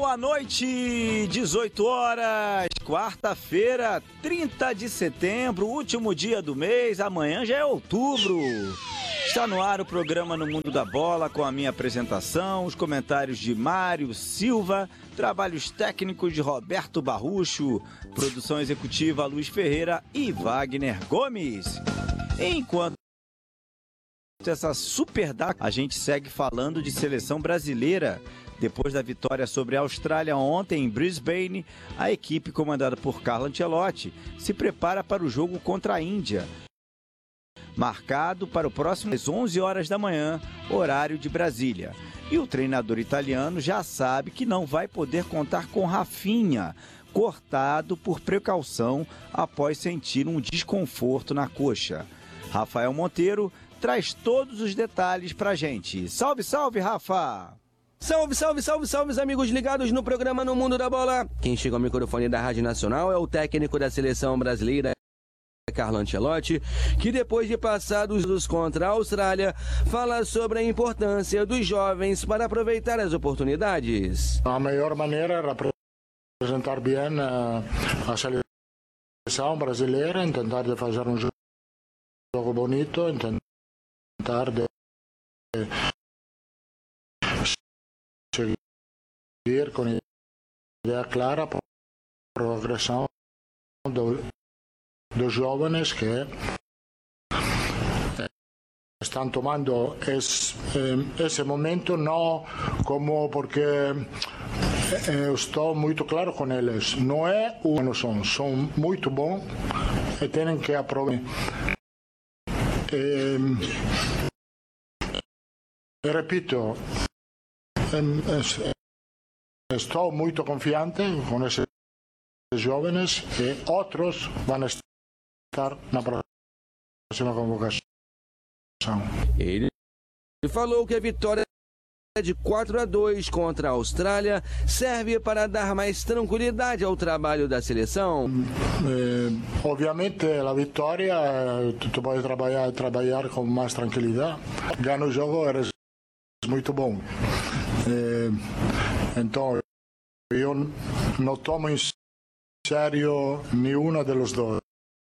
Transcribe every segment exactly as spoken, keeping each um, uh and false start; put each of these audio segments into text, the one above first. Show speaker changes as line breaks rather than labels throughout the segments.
boa noite, dezoito horas, quarta-feira, trinta de setembro, último dia do mês, amanhã já é outubro. Está no ar o programa No Mundo da Bola com a minha apresentação, os comentários de Mário Silva, trabalhos técnicos de Roberto Barrucho, produção executiva Luiz Ferreira e Wagner Gomes. Enquanto essa super data, a gente segue falando de seleção brasileira. Depois da vitória sobre a Austrália ontem em Brisbane, a equipe comandada por Carlo Ancelotti se prepara para o jogo contra a Índia, marcado para o próximo às onze horas da manhã, horário de Brasília. E o treinador italiano já sabe que não vai poder contar com Rafinha, cortado por precaução após sentir um desconforto na coxa. Rafael Monteiro traz todos os detalhes pra gente. Salve, salve, Rafa!
Salve, salve, salve, salve, os amigos ligados no programa No Mundo da Bola. Quem chega ao microfone da Rádio Nacional é o técnico da seleção brasileira, Carlo Ancelotti, que depois de passados contra a Austrália, fala sobre a importância dos jovens para aproveitar as oportunidades.
A melhor maneira é representar bem a, a seleção brasileira, tentar de fazer um jogo bonito, tentar de seguir com ideia clara para a progressão do, dos jovens que estão tomando esse, esse momento não como porque eu estou muito claro com eles, não é o que são, são muito bons e têm que aproveitar. E, e repito, estou muito confiante com esses jovens e outros vão estar na próxima convocação.
Ele falou que a vitória de quatro a dois contra a Austrália serve para dar mais tranquilidade ao trabalho da seleção.
Eh, obviamente a vitória tu pode trabalhar, trabalhar com mais tranquilidade. Ganhar o jogo é muito bom. Eh, então eu não tomo em sério nenhum dos dois.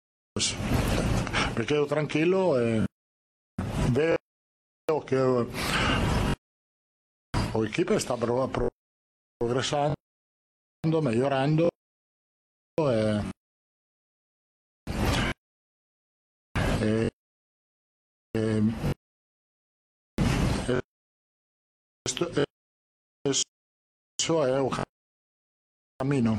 Me quedo tranquilo e vejo que a equipe está progressando, melhorando. E, e, e, esto, isso é o caminho.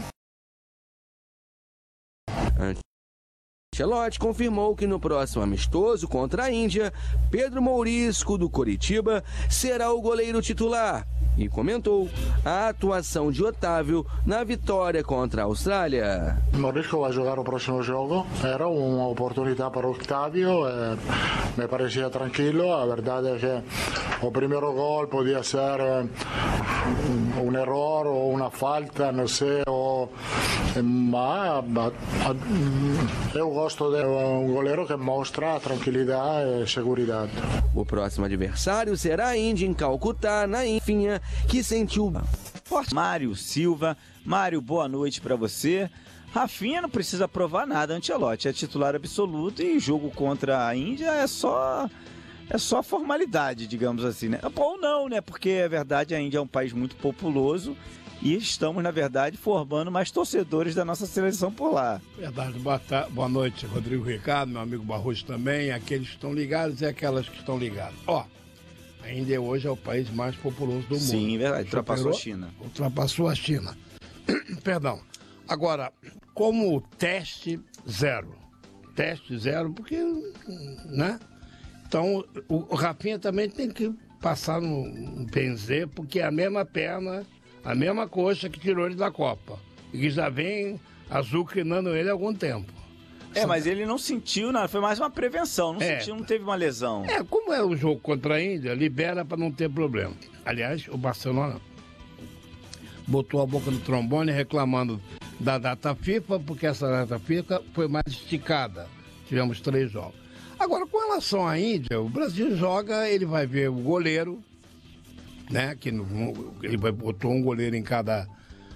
Ancelotti confirmou que no próximo amistoso contra a Índia, Pedro Mourisco, do Coritiba, será o goleiro titular e comentou a atuação de Otávio na vitória contra a Austrália.
Mourisco vai jogar o próximo jogo, era uma oportunidade para o Otávio, eh, me parecia tranquilo, a verdade é que o primeiro gol podia ser um, um erro ou uma falta, não sei, ou, mas eu gosto de um goleiro que mostra tranquilidade e segurança.
O próximo adversário será a Índia em Calcutá, na Índia, que sentiu...
Mário Silva. Mário, boa noite para você. Rafinha não precisa provar nada, Ancelotti é titular absoluto e jogo contra a Índia é só... É só formalidade, digamos assim, né? Ou não, né? Porque é verdade, a Índia é um país muito populoso e estamos, na verdade, formando mais torcedores da nossa seleção por lá.
Verdade. Boa, ta- boa noite, Rodrigo Ricardo, meu amigo Barroso também, aqueles que estão ligados e aquelas que estão ligadas. Ó, a Índia hoje é o país mais populoso do mundo.
Sim, verdade. Ultrapassou a China.
Ultrapassou a China. Perdão. Agora, como teste zero. Teste zero, porque, né? Então, o, o Rafinha também tem que passar no, no benzer, porque é a mesma perna, a mesma coxa que tirou ele da Copa. E que já vem azucrinando ele há algum tempo.
É, mas ele não sentiu nada, foi mais uma prevenção, não
É.
sentiu, não teve uma lesão.
É, como é o jogo contra a Índia, libera para não ter problema. Aliás, o Barcelona botou a boca no trombone reclamando da data FIFA, porque essa data FIFA foi mais esticada. Tivemos três jogos. Agora, com relação à Índia, o Brasil joga, ele vai ver o goleiro, né? Que no- ele vai- botou um goleiro em cada,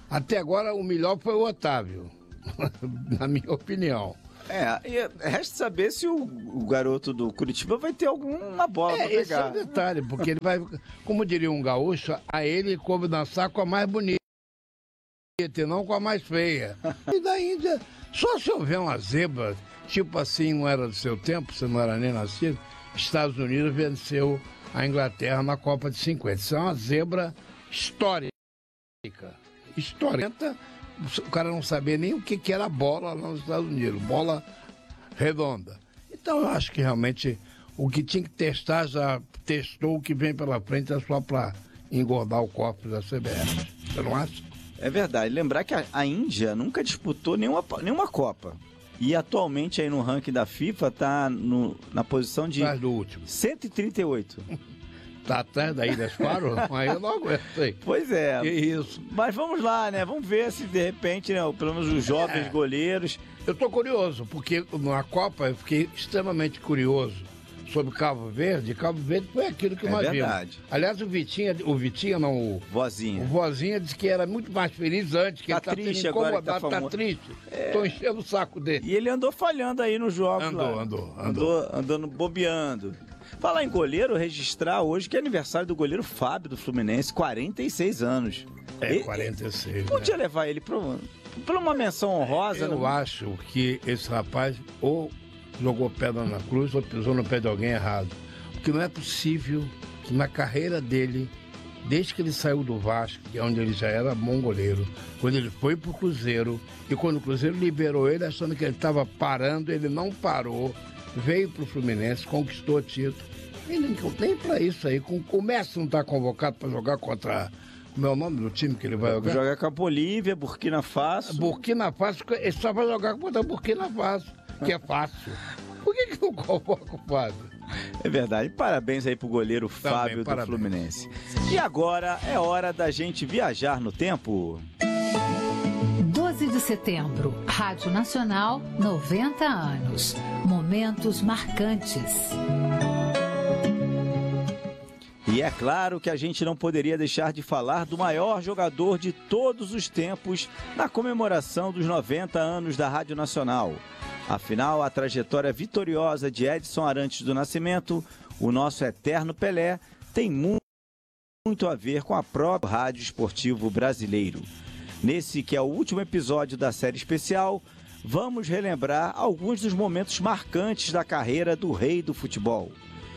Até agora, o melhor foi o Otávio, na minha opinião.
É, e resta saber se o, o garoto do Curitiba vai ter alguma bola
é,
pra pegar.
Esse é o detalhe, porque ele vai, como diria um gaúcho, a ele coube dançar com a mais bonita e não com a mais feia. E da Índia, só se houver uma zebra, tipo assim, não era do seu tempo, você não era nem nascido, Estados Unidos venceu a Inglaterra na Copa de cinquenta. Isso é uma zebra histórica. Histórica. O cara não sabia nem o que, que era bola lá nos Estados Unidos, bola redonda. Então eu acho que realmente o que tinha que testar já testou, o que vem pela frente é só para engordar o corpo da C B F. Você não acha?
É verdade. Lembrar que a, a Índia nunca disputou nenhuma, nenhuma Copa. E atualmente aí no ranking da FIFA tá no, na posição de
atrás do último.
cento e trinta e oito.
Tá atrás da Ilha Faro? Aí eu não aguento aí.
Pois é.
Que isso.
Mas vamos lá, né? Vamos ver se de repente, né, pelo menos os jovens é. goleiros...
Eu tô curioso, porque na Copa eu fiquei extremamente curioso sobre Cabo Verde. Cabo Verde foi aquilo que
é
nós
verdade.
vimos. Aliás, o Vitinha, o Vitinha não, o
Vozinha.
O Vozinha disse que era muito mais feliz antes, que
tá
ele tá
triste
incomodado,
agora, tá,
tá triste. É. Tô enchendo o saco dele.
E ele andou falhando aí nos jogos.
Andou,
lá.
andou, andou.
Andou, andando, bobeando. Falar em goleiro, registrar hoje que é aniversário do goleiro Fábio do Fluminense, quarenta e seis anos.
É,
e,
quarenta e seis.
Podia
né?
levar ele para uma menção honrosa.
Eu
né?
acho que esse rapaz ou jogou pedra na cruz ou pisou no pé de alguém errado. Porque não é possível que na carreira dele, desde que ele saiu do Vasco, que é onde ele já era bom goleiro, quando ele foi pro Cruzeiro, e quando o Cruzeiro liberou ele, achando que ele estava parando, ele não parou, veio pro Fluminense, conquistou o título. Ele nem para isso aí. O Messi não está convocado para jogar contra... Como é o nome do time que ele vai jogar?
Jogar com a Bolívia, Burkina Faso.
Burkina Faso, ele só vai jogar contra Burkina Faso, que é fácil. Por que, que não convoca o Fábio?
É verdade. Parabéns aí pro goleiro Também, Fábio parabéns. do Fluminense. E agora é hora da gente viajar no tempo.
doze de setembro, Rádio Nacional, noventa anos. Momentos marcantes.
E é claro que a gente não poderia deixar de falar do maior jogador de todos os tempos na comemoração dos noventa anos da Rádio Nacional. Afinal, a trajetória vitoriosa de Edson Arantes do Nascimento, o nosso eterno Pelé, tem muito a ver com a própria Rádio Esportivo Brasileiro. Nesse que é o último episódio da série especial, vamos relembrar alguns dos momentos marcantes da carreira do rei do futebol.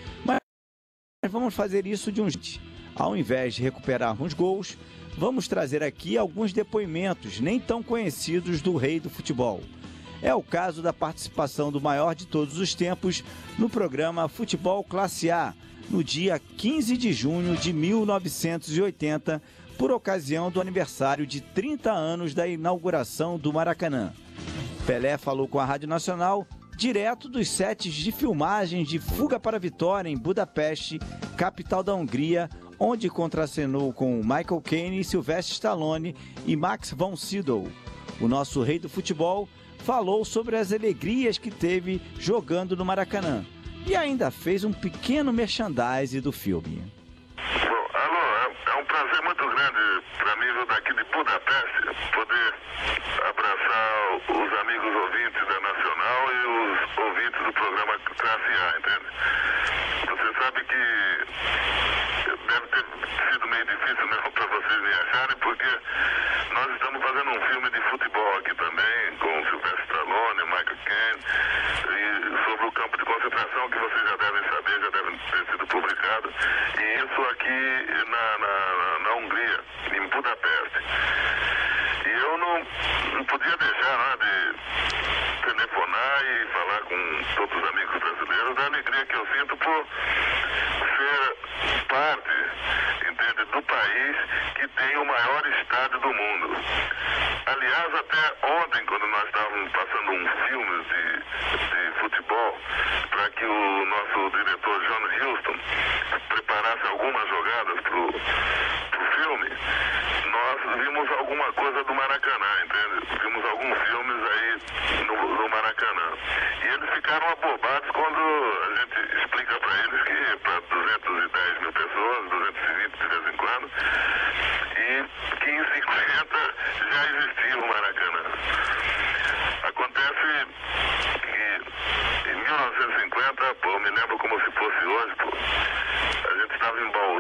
Mas vamos fazer isso de um jeito. Ao invés de recuperarmos gols, vamos trazer aqui alguns depoimentos nem tão conhecidos do rei do futebol. É o caso da participação do maior de todos os tempos no programa Futebol Classe A, no dia quinze de junho de mil novecentos e oitenta, por ocasião do aniversário de trinta anos da inauguração do Maracanã. Pelé falou com a Rádio Nacional direto dos sets de filmagens de Fuga para a Vitória em Budapeste, capital da Hungria, onde contracenou com Michael Caine, Sylvester Stallone e Max von Sydow. O nosso rei do futebol falou sobre as alegrias que teve jogando no Maracanã e ainda fez um pequeno merchandise do filme.
Bom, alô, é, é um prazer muito grande para mim, daqui de Budapeste, poder abraçar os amigos ouvintes da Nacional e os ouvintes do programa Classe A, entende? Você sabe que deve ter sido meio difícil mesmo para vocês me acharem, porque nós estamos fazendo um filme de futebol aqui também, com Sylvester Stallone, Michael Caine, e sobre o campo de concentração, que vocês já devem saber, já devem ter sido publicado, e isso aqui na, na, na Hungria, em Budapeste. E eu não, não podia deixar né, de telefonar e falar com todos os amigos brasileiros da alegria que eu sinto por ser parte, entende, do país que tem o maior estádio do mundo. Aliás, até ontem, quando nós estávamos passando um filme de, de futebol, para que o nosso diretor John Huston preparasse algumas jogadas para o filme, nós vimos alguma coisa do Maracanã.